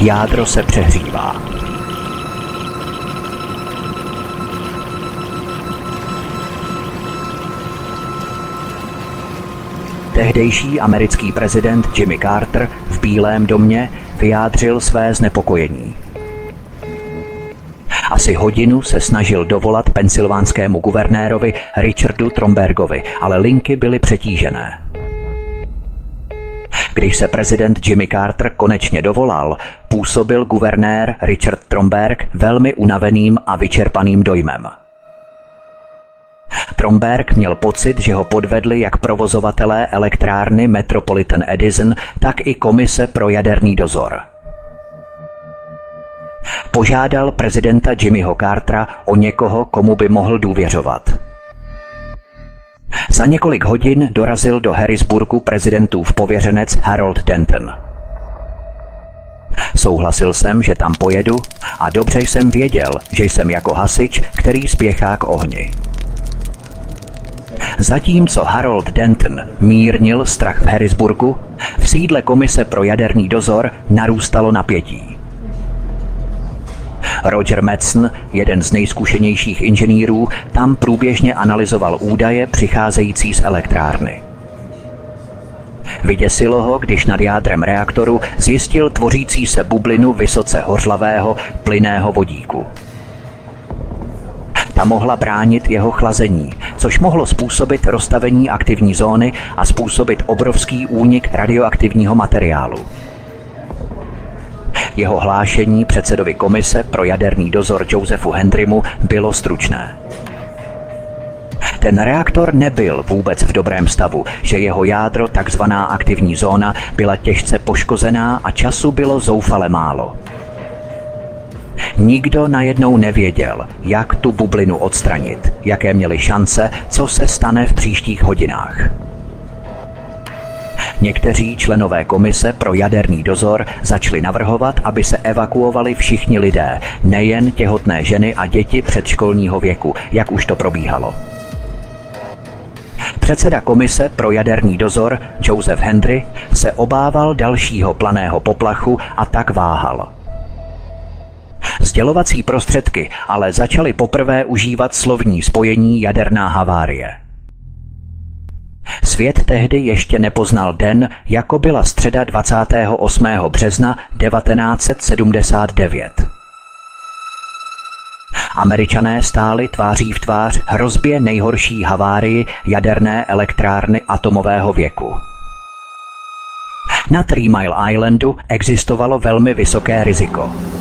Jádro se přehřívá. Tehdejší americký prezident Jimmy Carter v Bílém domě vyjádřil své znepokojení. Asi hodinu se snažil dovolat pensylvánskému guvernérovi Richardu Trombergovi, ale linky byly přetížené. Když se prezident Jimmy Carter konečně dovolal, působil guvernér Richard Tromberg velmi unaveným a vyčerpaným dojmem. Tromberg měl pocit, že ho podvedli jak provozovatelé elektrárny Metropolitan Edison, tak i komise pro jaderný dozor. Požádal prezidenta Jimmyho Cartera o někoho, komu by mohl důvěřovat. Za několik hodin dorazil do Harrisburgu prezidentův pověřenec Harold Denton. Souhlasil jsem, že tam pojedu, a dobře jsem věděl, že jsem jako hasič, který spěchá k ohni. Zatímco Harold Denton mírnil strach v Harrisburgu, v sídle komise pro jaderný dozor narůstalo napětí. Roger Madsen, jeden z nejzkušenějších inženýrů, tam průběžně analyzoval údaje přicházející z elektrárny. Vyděsilo ho, když nad jádrem reaktoru zjistil tvořící se bublinu vysoce hořlavého plynného vodíku. Ta mohla bránit jeho chlazení, což mohlo způsobit roztavení aktivní zóny a způsobit obrovský únik radioaktivního materiálu. Jeho hlášení předsedovi komise pro jaderný dozor Josephu Henrymu bylo stručné. Ten reaktor nebyl vůbec v dobrém stavu, že jeho jádro, takzvaná aktivní zóna, byla těžce poškozená a času bylo zoufale málo. Nikdo najednou nevěděl, jak tu bublinu odstranit, jaké měly šance, co se stane v příštích hodinách. Někteří členové komise pro jaderný dozor začali navrhovat, aby se evakuovali všichni lidé, nejen těhotné ženy a děti předškolního věku, jak už to probíhalo. Předseda komise pro jaderný dozor Joseph Henry se obával dalšího planého poplachu a tak váhal. Sdělovací prostředky ale začaly poprvé užívat slovní spojení jaderná havárie. Svět tehdy ještě nepoznal den, jako byla středa 28. března 1979. Američané stáli tváří v tvář hrozbě nejhorší havárii jaderné elektrárny atomového věku. Na Three Mile Islandu existovalo velmi vysoké riziko.